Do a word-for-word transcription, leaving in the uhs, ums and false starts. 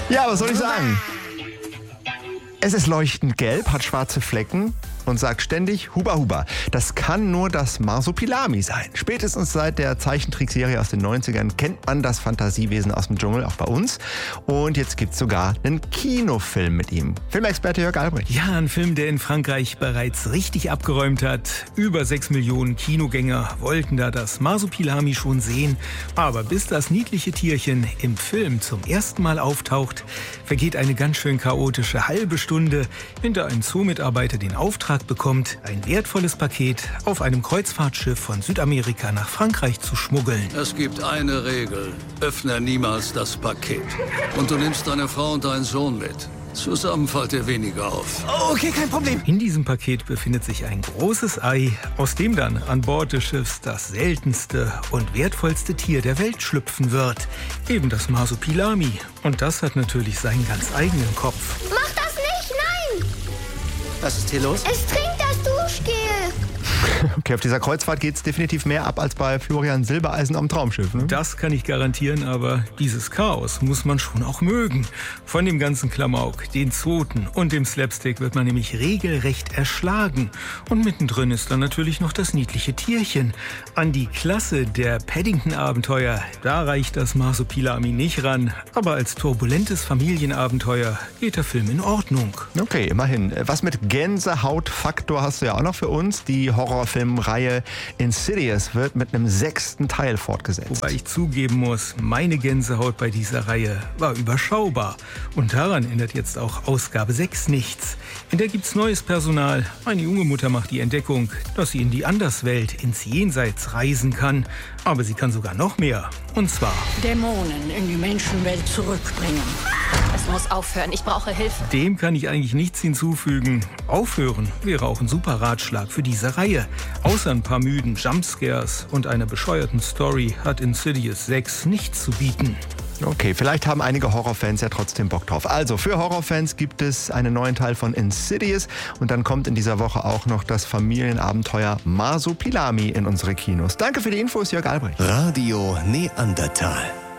Ja, was soll ich sagen? Es ist leuchtend gelb, hat schwarze Flecken und sagt ständig Huba Huba. Das kann nur das Marsupilami sein. Spätestens seit der Zeichentrickserie aus den neunzigern kennt man das Fantasiewesen aus dem Dschungel, auch bei uns. Und jetzt gibt es sogar einen Kinofilm mit ihm. Filmexperte Jörg Albrecht. Ja, ein Film, der in Frankreich bereits richtig abgeräumt hat. Über sechs Millionen Kinogänger wollten da das Marsupilami schon sehen. Aber bis das niedliche Tierchen im Film zum ersten Mal auftaucht, vergeht eine ganz schön chaotische halbe Stunde, in der ein Zoemitarbeiter den Auftrag bekommt, ein wertvolles Paket auf einem Kreuzfahrtschiff von Südamerika nach Frankreich zu schmuggeln. Es gibt eine Regel. Öffne niemals das Paket. Und du nimmst deine Frau und deinen Sohn mit. Zusammen fällt dir weniger auf. Okay, kein Problem. In diesem Paket befindet sich ein großes Ei, aus dem dann an Bord des Schiffs das seltenste und wertvollste Tier der Welt schlüpfen wird. Eben das Marsupilami. Und das hat natürlich seinen ganz eigenen Kopf. Mach das nicht, nein! Was ist hier los? Es trinkt das Duschgel. Okay, auf dieser Kreuzfahrt geht es definitiv mehr ab als bei Florian Silbereisen am Traumschiff, ne? Das kann ich garantieren, aber dieses Chaos muss man schon auch mögen. Von dem ganzen Klamauk, den Zoten und dem Slapstick wird man nämlich regelrecht erschlagen. Und mittendrin ist dann natürlich noch das niedliche Tierchen. An die Klasse der Paddington-Abenteuer, da reicht das Marsupilami nicht ran. Aber als turbulentes Familienabenteuer geht der Film in Ordnung. Okay, immerhin. Was mit Gänsehautfaktor hast du ja auch noch für uns. Die Horrorfilmreihe Insidious wird mit einem sechsten Teil fortgesetzt. Wobei ich zugeben muss, meine Gänsehaut bei dieser Reihe war überschaubar. Und daran ändert jetzt auch Ausgabe sechs nichts. In der gibt's neues Personal. Eine junge Mutter macht die Entdeckung, dass sie in die Anderswelt, ins Jenseits reisen kann. Aber sie kann sogar noch mehr. Und zwar Dämonen in die Menschenwelt zurückbringen. Es muss aufhören, ich brauche Hilfe. Dem kann ich eigentlich nichts hinzufügen. Aufhören wäre auch ein super Ratschlag für diese Reihe. Außer ein paar müden Jumpscares und einer bescheuerten Story hat Insidious sechs nichts zu bieten. Okay, vielleicht haben einige Horrorfans ja trotzdem Bock drauf. Also, für Horrorfans gibt es einen neuen Teil von Insidious und dann kommt in dieser Woche auch noch das Familienabenteuer Marsupilami in unsere Kinos. Danke für die Infos, Jörg Albrecht. Radio Neandertal.